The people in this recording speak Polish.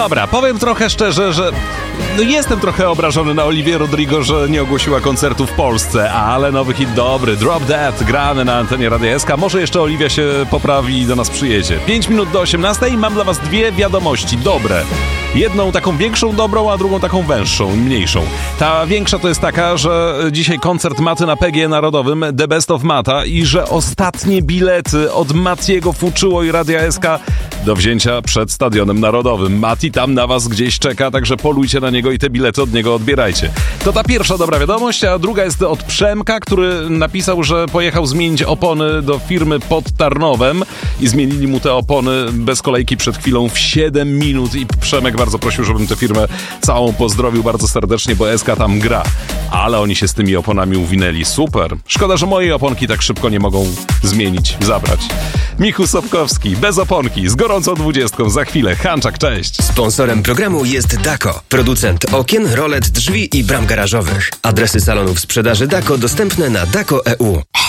Dobra, powiem trochę szczerze, że jestem trochę obrażony na Olivię Rodrigo, że nie ogłosiła koncertu w Polsce, ale nowy hit dobry, Drop Dead, grany na antenie Radia SK. Może jeszcze Oliwia się poprawi i do nas przyjedzie. 5 minut do 18 i mam dla was dwie wiadomości dobre. Jedną taką większą dobrą, a drugą taką węższą, mniejszą. Ta większa to jest taka, że dzisiaj koncert Maty na PGE Narodowym, The Best of Mata, i że ostatnie bilety od Matiego Fuczyło i Radia SK do wzięcia przed Stadionem Narodowym. Mati tam na was gdzieś czeka, także polujcie na niego i te bilety od niego odbierajcie. To ta pierwsza dobra wiadomość, a druga jest od Przemka, który napisał, że pojechał zmienić opony do firmy pod Tarnowem i zmienili mu te opony bez kolejki przed chwilą w 7 minut i Przemek bardzo prosił, żebym tę firmę całą pozdrowił bardzo serdecznie, bo SK tam gra. Ale oni się z tymi oponami uwinęli. Super. Szkoda, że moje oponki tak szybko nie mogą zmienić, zabrać. Michu Sobkowski, bez oponki, z gorącą 20. Za chwilę. Hanczak, cześć. Sponsorem programu jest Dako, producent okien, rolet, drzwi i bram garażowych. Adresy salonów sprzedaży Dako dostępne na dako.eu.